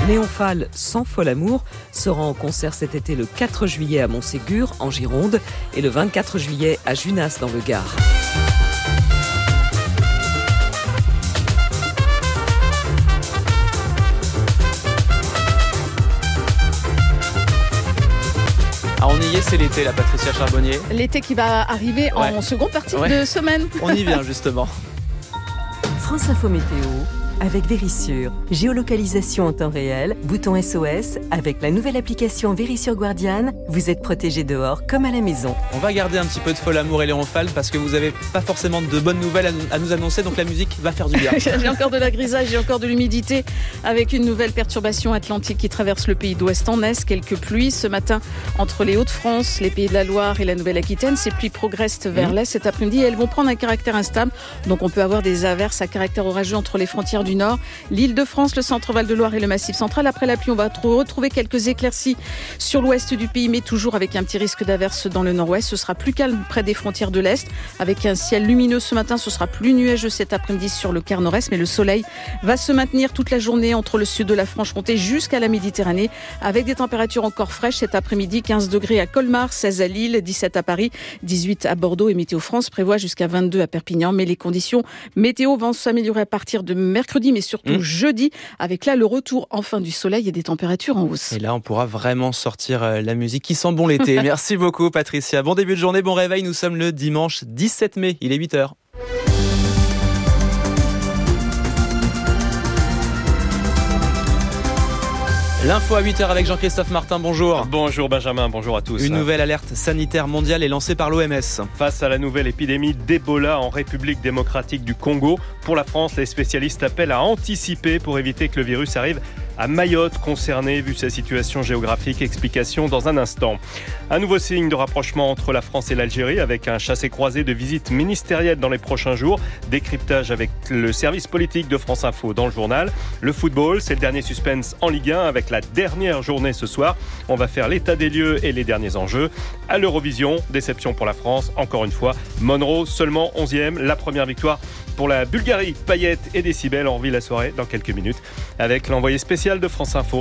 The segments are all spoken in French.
Néonphal sans fol amour sera en concert cet été le 4 juillet à Montségur, en Gironde, et le 24 juillet à Junas, dans le Gard. Ah, on y est, c'est l'été, la Patricia Charbonnier. L'été qui va arriver en seconde partie de semaine. On y vient justement. France Info Météo avec Vérissure. Géolocalisation en temps réel, bouton SOS. Avec la nouvelle application Vérissure Guardian, vous êtes protégé dehors comme à la maison. On va garder un petit peu de fol amour et Néonphal parce que vous n'avez pas forcément de bonnes nouvelles à nous annoncer, donc la musique va faire du bien. J'ai encore de la grisaille, j'ai encore de l'humidité avec une nouvelle perturbation atlantique qui traverse le pays d'ouest en est. Quelques pluies ce matin entre les Hauts-de-France, les Pays de la Loire et la Nouvelle-Aquitaine. Ces pluies progressent vers l'est cet après-midi et elles vont prendre un caractère instable. Donc on peut avoir des averses à caractère orageux entre les frontières du Nord, l'Île-de-France, le centre Val-de-Loire et le Massif central. Après la pluie, on va retrouver quelques éclaircies sur l'ouest du pays, mais toujours avec un petit risque d'averse dans le nord-ouest. Ce sera plus calme près des frontières de l'Est, avec un ciel lumineux ce matin. Ce sera plus nuageux cet après-midi sur le quart nord-est, mais le soleil va se maintenir toute la journée entre le sud de la Franche-Comté jusqu'à la Méditerranée, avec des températures encore fraîches cet après-midi. 15 degrés à Colmar, 16 à Lille, 17 à Paris, 18 à Bordeaux, et Météo France prévoit jusqu'à 22 à Perpignan. Mais les conditions météo vont s'améliorer à partir de mercredi, mais surtout jeudi, avec là le retour enfin du soleil et des températures en hausse. Et là, on pourra vraiment sortir la musique qui sent bon l'été. Merci beaucoup, Patricia. Bon début de journée, bon réveil. Nous sommes le dimanche 17 mai. Il est 8h. L'info à 8h avec Jean-Christophe Martin, bonjour. Bonjour Benjamin, bonjour à tous. Une nouvelle alerte sanitaire mondiale est lancée par l'OMS. Face à la nouvelle épidémie d'Ebola en République démocratique du Congo, pour la France, les spécialistes appellent à anticiper pour éviter que le virus arrive à Mayotte, concernée vu sa situation géographique. Explication dans un instant. Un nouveau signe de rapprochement entre la France et l'Algérie avec un chassé-croisé de visites ministérielles dans les prochains jours. Décryptage avec le service politique de France Info dans le journal. Le football, c'est le dernier suspense en Ligue 1 avec la dernière journée ce soir. On va faire l'état des lieux et les derniers enjeux. À l'Eurovision, déception pour la France, encore une fois. Monroe, seulement 11e. La première victoire pour la Bulgarie. Payet et Décibel, on revit la soirée dans quelques minutes avec l'envoyé spécial de France Info.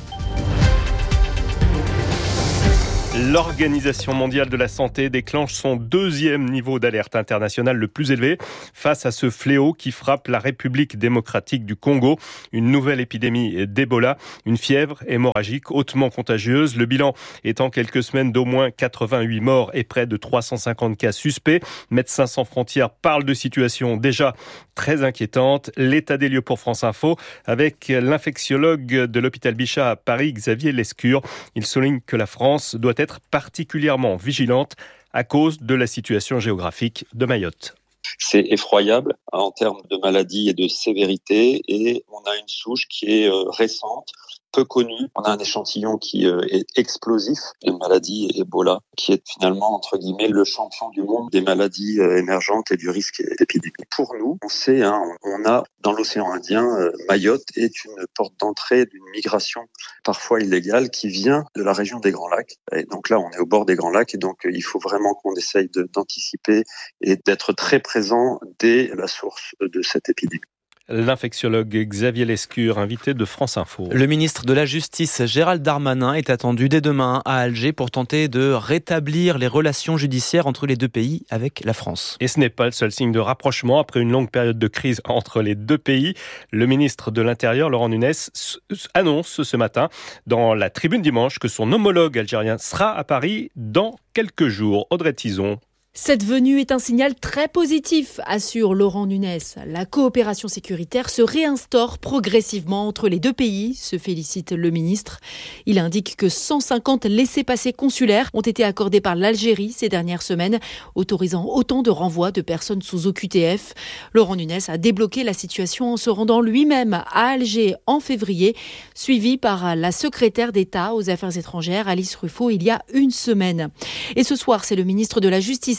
L'Organisation mondiale de la santé déclenche son 2e niveau d'alerte internationale le plus élevé face à ce fléau qui frappe la République démocratique du Congo. Une nouvelle épidémie d'Ebola, une fièvre hémorragique hautement contagieuse. Le bilan est en quelques semaines d'au moins 88 morts et près de 350 cas suspects. Médecins sans frontières parle de situation déjà très inquiétante. L'état des lieux pour France Info avec l'infectiologue de l'hôpital Bichat à Paris, Xavier Lescure. Il souligne que la France doit être particulièrement vigilante à cause de la situation géographique de Mayotte. C'est effroyable en termes de maladie et de sévérité, et on a une souche qui est récente, peu connue. On a un échantillon qui est explosif, une maladie Ebola, qui est finalement, entre guillemets, le champion du monde des maladies émergentes et du risque d'épidémie. Pour nous, on sait, on a dans l'océan Indien, Mayotte est une porte d'entrée d'une migration parfois illégale qui vient de la région des Grands Lacs. Et donc là, on est au bord des Grands Lacs, et donc il faut vraiment qu'on essaye d'anticiper et d'être très présent dès la source de cette épidémie. L'infectiologue Xavier Lescure, invité de France Info. Le ministre de la Justice, Gérald Darmanin, est attendu dès demain à Alger pour tenter de rétablir les relations judiciaires entre les deux pays avec la France. Et ce n'est pas le seul signe de rapprochement après une longue période de crise entre les deux pays. Le ministre de l'Intérieur, Laurent Nunez, annonce ce matin dans la Tribune dimanche que son homologue algérien sera à Paris dans quelques jours. Audrey Tizon. Cette venue est un signal très positif, assure Laurent Nunez. La coopération sécuritaire se réinstaure progressivement entre les deux pays, se félicite le ministre. Il indique que 150 laissez-passer consulaires ont été accordés par l'Algérie ces dernières semaines, autorisant autant de renvois de personnes sous OQTF. Laurent Nunez a débloqué la situation en se rendant lui-même à Alger en février, suivi par la secrétaire d'État aux Affaires étrangères, Alice Ruffo, il y a une semaine. Et ce soir, c'est le ministre de la Justice,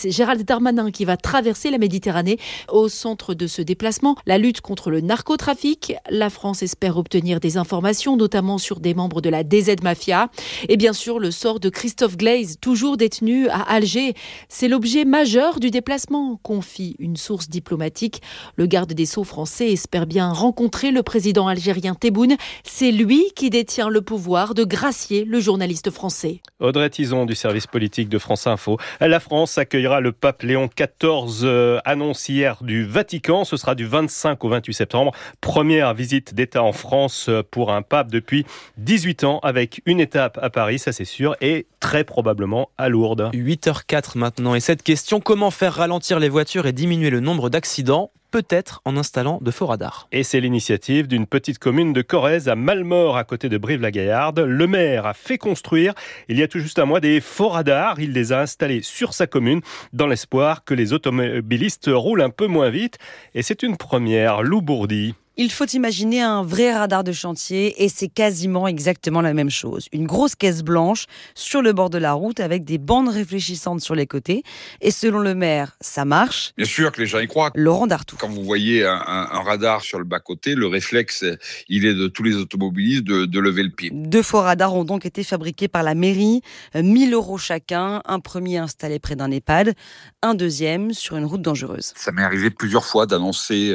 c'est Gérald Darmanin qui va traverser la Méditerranée. Au centre de ce déplacement, la lutte contre le narcotrafic. La France espère obtenir des informations, notamment sur des membres de la DZ Mafia. Et bien sûr, le sort de Christophe Glaise, toujours détenu à Alger. C'est l'objet majeur du déplacement, confie une source diplomatique. Le garde des Sceaux français espère bien rencontrer le président algérien Tebboune. C'est lui qui détient le pouvoir de gracier le journaliste français. Audrey Tison du service politique de France Info. La France accueillera le pape Léon XIV, annonce hier du Vatican. Ce sera du 25 au 28 septembre. Première visite d'État en France pour un pape depuis 18 ans, avec une étape à Paris, ça c'est sûr, et très probablement à Lourdes. 8h04 maintenant. Et cette question, comment faire ralentir les voitures et diminuer le nombre d'accidents ? Peut-être en installant de faux radars. Et c'est l'initiative d'une petite commune de Corrèze à Malmort, à côté de Brive-la-Gaillarde. Le maire a fait construire, il y a tout juste un mois, des faux radars. Il les a installés sur sa commune dans l'espoir que les automobilistes roulent un peu moins vite. Et c'est une première. Lou Bourdi. Il faut imaginer un vrai radar de chantier et c'est quasiment exactement la même chose. Une grosse caisse blanche sur le bord de la route avec des bandes réfléchissantes sur les côtés. Et selon le maire, ça marche. Bien sûr que les gens y croient. Laurent Dartout. Quand vous voyez un radar sur le bas-côté, le réflexe, il est de tous les automobilistes de lever le pied. 2 faux radars ont donc été fabriqués par la mairie. 1 000 € chacun. Un premier installé près d'un EHPAD. Un deuxième sur une route dangereuse. Ça m'est arrivé plusieurs fois d'annoncer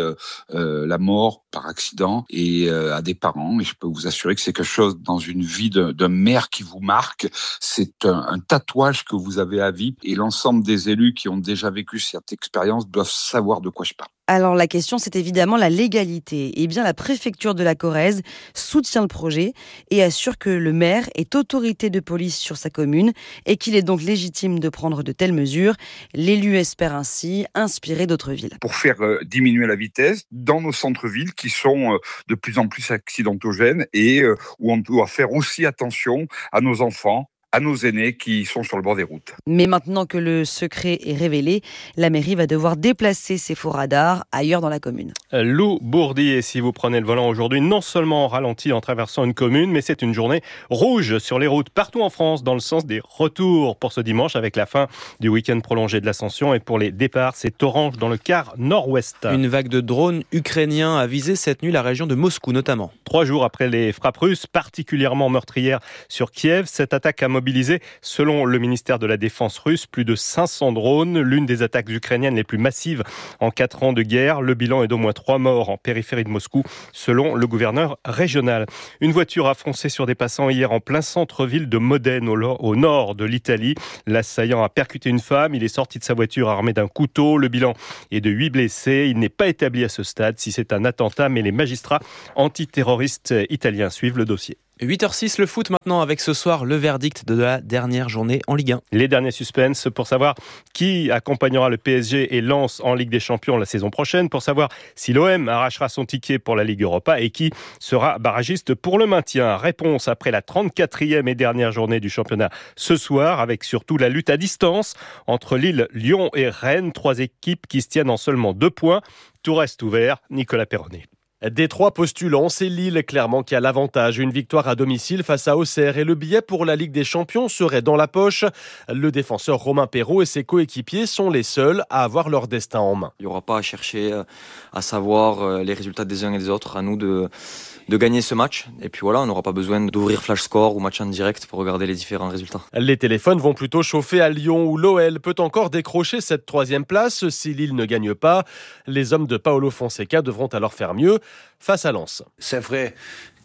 la mort par accident et à des parents, et je peux vous assurer que c'est quelque chose dans une vie d'un maire qui vous marque. C'est un tatouage que vous avez à vie, et l'ensemble des élus qui ont déjà vécu cette expérience doivent savoir de quoi je parle. Alors la question, c'est évidemment la légalité. Eh bien, la préfecture de la Corrèze soutient le projet et assure que le maire est autorité de police sur sa commune et qu'il est donc légitime de prendre de telles mesures. L'élu espère ainsi inspirer d'autres villes. Pour faire diminuer la vitesse dans nos centres-villes qui sont de plus en plus accidentogènes et où on doit faire aussi attention à nos enfants, à nos aînés qui sont sur le bord des routes. Mais maintenant que le secret est révélé, la mairie va devoir déplacer ces faux radars ailleurs dans la commune. Lou Bourdi, et si vous prenez le volant aujourd'hui, non seulement on ralentit en traversant une commune, mais c'est une journée rouge sur les routes partout en France, dans le sens des retours pour ce dimanche, avec la fin du week-end prolongé de l'Ascension. Et pour les départs, c'est orange dans le quart nord-ouest. Une vague de drones ukrainiens a visé cette nuit la région de Moscou notamment. 3 jours après les frappes russes, particulièrement meurtrières sur Kiev, cette attaque a mobilisé, selon le ministère de la Défense russe, plus de 500 drones, l'une des attaques ukrainiennes les plus massives en 4 ans de guerre. Le bilan est d'au moins 3 morts en périphérie de Moscou, selon le gouverneur régional. Une voiture a foncé sur des passants hier en plein centre-ville de Modène, au nord de l'Italie. L'assaillant a percuté une femme, il est sorti de sa voiture armé d'un couteau. Le bilan est de 8 blessés. Il n'est pas établi à ce stade si c'est un attentat, mais les magistrats antiterroristes italiens suivent le dossier. 8h06, le foot maintenant, avec ce soir le verdict de la dernière journée en Ligue 1. Les derniers suspens pour savoir qui accompagnera le PSG et Lens en Ligue des Champions la saison prochaine, pour savoir si l'OM arrachera son ticket pour la Ligue Europa et qui sera barragiste pour le maintien. Réponse après la 34e et dernière journée du championnat ce soir, avec surtout la lutte à distance entre Lille, Lyon et Rennes. 3 équipes qui se tiennent en seulement 2 points. Tout reste ouvert. Nicolas Perronnet. Des 3 postulants, c'est Lille clairement qui a l'avantage. Une victoire à domicile face à Auxerre et le billet pour la Ligue des Champions serait dans la poche. Le défenseur Romain Perraud et ses coéquipiers sont les seuls à avoir leur destin en main. Il n'y aura pas à chercher à savoir les résultats des uns et des autres. À nous de gagner ce match. Et puis voilà, on n'aura pas besoin d'ouvrir Flash Score ou match en direct pour regarder les différents résultats. Les téléphones vont plutôt chauffer à Lyon, où l'OL peut encore décrocher cette 3e place si Lille ne gagne pas. Les hommes de Paolo Fonseca devront alors faire mieux face à Lens. C'est vrai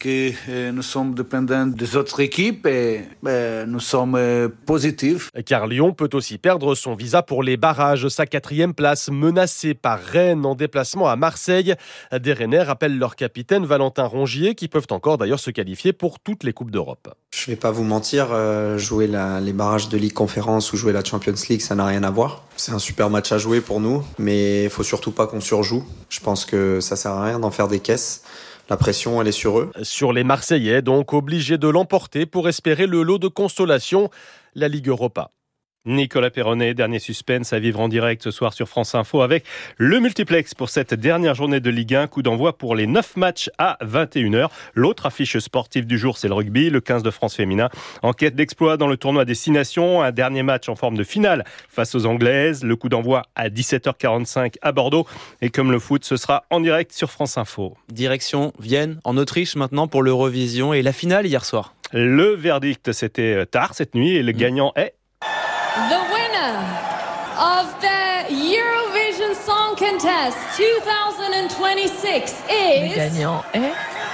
que nous sommes dépendants des autres équipes et nous sommes positifs. Car Lyon peut aussi perdre son visa pour les barrages. Sa 4e place menacée par Rennes en déplacement à Marseille. Des Rennais rappellent leur capitaine Valentin Rongier, qui peuvent encore d'ailleurs se qualifier pour toutes les Coupes d'Europe. Je ne vais pas vous mentir, jouer les barrages de Ligue Conférence ou jouer la Champions League, ça n'a rien à voir. C'est un super match à jouer pour nous, mais il ne faut surtout pas qu'on surjoue. Je pense que ça ne sert à rien d'en faire des caisses. La pression, elle est sur eux. Sur les Marseillais, donc obligés de l'emporter pour espérer le lot de consolation, la Ligue Europa. Nicolas Perronnet, dernier suspense à vivre en direct ce soir sur France Info avec le multiplex pour cette dernière journée de Ligue 1. Coup d'envoi pour les 9 matchs à 21h. L'autre affiche sportive du jour, c'est le rugby, le 15 de France féminin. En quête d'exploit dans le tournoi Destination, un dernier match en forme de finale face aux Anglaises. Le coup d'envoi à 17h45 à Bordeaux. Et comme le foot, ce sera en direct sur France Info. Direction Vienne, en Autriche maintenant pour l'Eurovision et la finale hier soir. Le verdict, c'était tard cette nuit et le gagnant est... The winner of the Eurovision Song Contest 2026 is... Le gagnant est...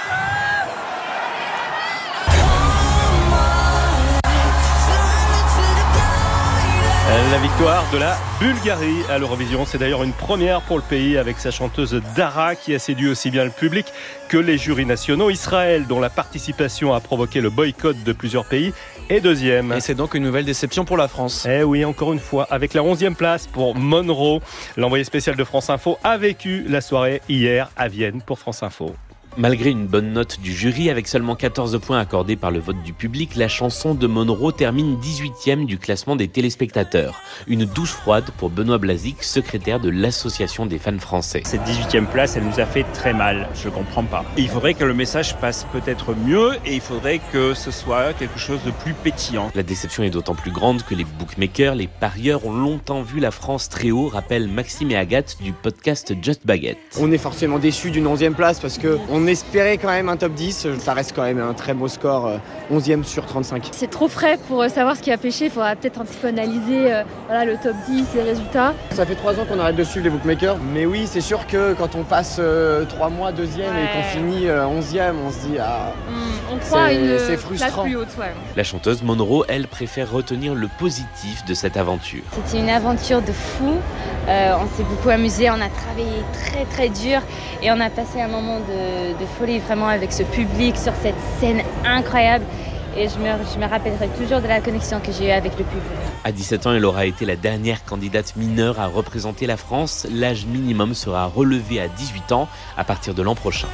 La victoire de la Bulgarie à l'Eurovision, c'est d'ailleurs une première pour le pays avec sa chanteuse Dara qui a séduit aussi bien le public que les jurys nationaux. Israël, dont la participation a provoqué le boycott de plusieurs pays, est deuxième. Et c'est donc une nouvelle déception pour la France. Eh oui, encore une fois, avec la 11e place pour Monroe. L'envoyé spécial de France Info a vécu la soirée hier à Vienne pour France Info. Malgré une bonne note du jury, avec seulement 14 points accordés par le vote du public, la chanson de Monroe termine 18e du classement des téléspectateurs. Une douche froide pour Benoît Blazic, secrétaire de l'Association des fans français. Cette 18e place, elle nous a fait très mal. Je comprends pas. Il faudrait que le message passe peut-être mieux et il faudrait que ce soit quelque chose de plus pétillant. La déception est d'autant plus grande que les bookmakers, les parieurs ont longtemps vu la France très haut, rappellent Maxime et Agathe du podcast Just Baguette. On est forcément déçus d'une 11e place parce qu'on espérait quand même un top 10, ça reste quand même un très beau score, 11e sur 35. C'est trop frais pour savoir ce qui a pêché, il faudra peut-être un petit peu analyser le top 10, les résultats. Ça fait 3 ans qu'on arrête de suivre les bookmakers, mais oui, c'est sûr que quand on passe 3 mois 2e et qu'on finit 11e, on se dit on croit à une frustrant. place plus haute. Ouais. La chanteuse Monroe, elle, préfère retenir le positif de cette aventure. C'était une aventure de fou, on s'est beaucoup amusé, on a travaillé très très dur et on a passé un moment de folie vraiment avec ce public sur cette scène incroyable. Et je me rappellerai toujours de la connexion que j'ai eue avec le public. À 17 ans, elle aura été la dernière candidate mineure à représenter la France. L'âge minimum sera relevé à 18 ans à partir de l'an prochain.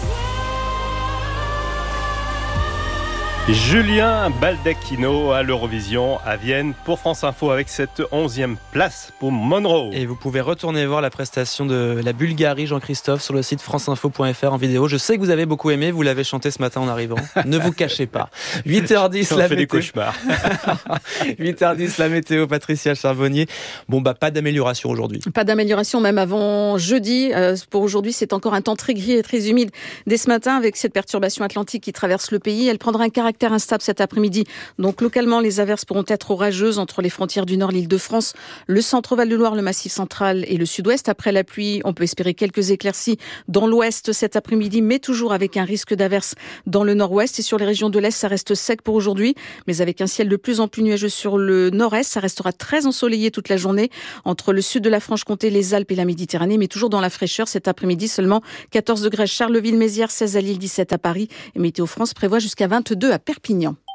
Julien Baldacchino à l'Eurovision à Vienne pour France Info avec cette 11e place pour Monroe. Et vous pouvez retourner voir la prestation de la Bulgarie, Jean-Christophe, sur le site franceinfo.fr en vidéo. Je sais que vous avez beaucoup aimé, vous l'avez chanté ce matin en arrivant. Ne vous cachez pas. 8h10 la météo. Des cauchemars. 8h10 la météo, Patricia Charbonnier. Pas d'amélioration aujourd'hui. Pas d'amélioration même avant jeudi. Pour aujourd'hui, c'est encore un temps très gris et très humide dès ce matin avec cette perturbation atlantique qui traverse le pays. Elle prendra un caractère instable cet après-midi. Donc localement, les averses pourront être orageuses entre les frontières du Nord, l'Île-de-France, le centre Val-de-Loire, le Massif central et le Sud-Ouest. Après la pluie, on peut espérer quelques éclaircies dans l'Ouest cet après-midi, mais toujours avec un risque d'averses dans le Nord-Ouest. Et sur les régions de l'Est, ça reste sec pour aujourd'hui, mais avec un ciel de plus en plus nuageux sur le Nord-Est. Ça restera très ensoleillé toute la journée entre le sud de la Franche-Comté, les Alpes et la Méditerranée, mais toujours dans la fraîcheur cet après-midi. Seulement 14 degrés à Charleville-Mézières, 16 à Lille, 17 à Paris. Et Météo France prévoit jusqu'à 22 à Perpignan.